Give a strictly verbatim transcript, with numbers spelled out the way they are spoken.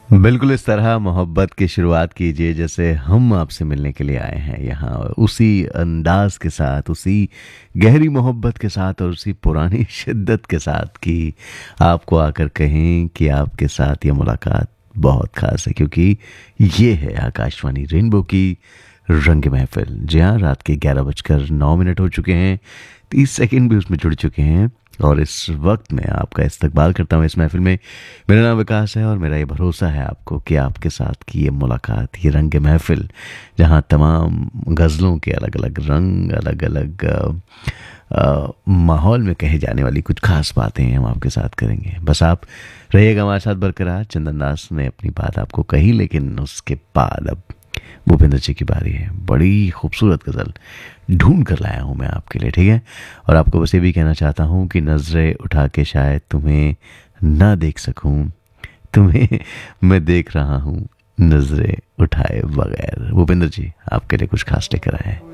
बिल्कुल इस तरह मोहब्बत की शुरुआत कीजिए जैसे हम आपसे मिलने के लिए आए हैं यहाँ, उसी अंदाज के साथ, उसी गहरी मोहब्बत के साथ और उसी पुरानी शिद्दत के साथ कि आपको आकर कहें कि आपके साथ ये मुलाकात बहुत खास है, क्योंकि ये है आकाशवाणी रेनबो की रंग महफिल। जी हाँ, रात के ग्यारह बजकर नौ मिनट हो चुके हैं, तीस सेकंड भी उसमें जुड़ चुके हैं और इस वक्त मैं आपका इस्तकबाल करता हूँ इस महफिल में। मेरा नाम विकास है और मेरा ये भरोसा है आपको कि आपके साथ की ये मुलाकात, ये रंग महफिल, जहाँ तमाम गज़लों के अलग अलग रंग, अलग अलग माहौल में कहे जाने वाली कुछ खास बातें हम आपके साथ करेंगे। बस आप रहिएगा हमारे साथ बरकरार। चंदन दास ने अपनी बात आपको कही, लेकिन उसके बाद अब भूपेंद्र जी की बारी है। बड़ी खूबसूरत गज़ल ढूंढ कर लाया हूँ मैं आपके लिए, ठीक है। और आपको बस ये भी कहना चाहता हूँ कि नज़रें उठा के शायद तुम्हें ना देख सकूं, तुम्हें मैं देख रहा हूँ नज़रें उठाए बगैर। भूपेंद्र जी आपके लिए कुछ खास लेकर आए हैं।